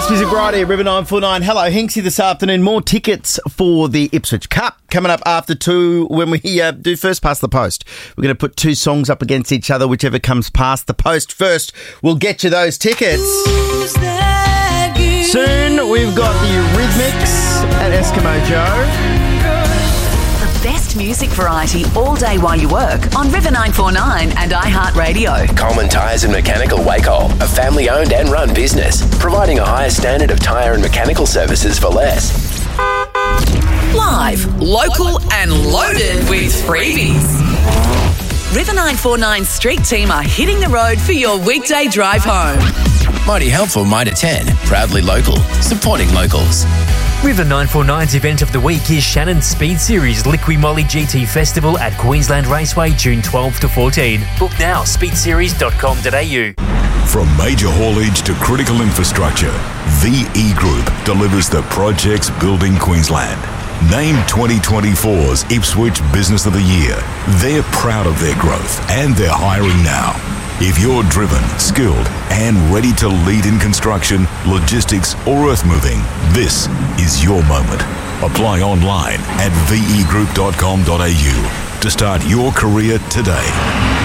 Dance Music right here, River 949. Hello, Hinksy this afternoon. More tickets for the Ipswich Cup coming up after 2 when we do First Past the Post. We're going to put 2 songs up against each other. Whichever comes past the post first will get you those tickets. Soon we've got the Rhythmics at Eskimo Joe. Best music variety all day while you work on River 949 and iHeartRadio. Coleman Tyres and Mechanical Wacol, a family-owned and run business, providing a higher standard of tyre and mechanical services for less. Live, local and loaded with freebies. River 949 Street Team are hitting the road for your weekday drive home. Mighty helpful, Mitre 10, proudly local, supporting locals. River 949's event of the week is Shannon's Speed Series Liqui Moly GT Festival at Queensland Raceway, June 12 to 14. Book now, speedseries.com.au. From major haulage to critical infrastructure, VE Group delivers the projects building Queensland. Named 2024's Ipswich Business of the Year, they're proud of their growth and they're hiring now. If you're driven, skilled, and ready to lead in construction, logistics, or earth moving, this is your moment. Apply online at vegroup.com.au to start your career today.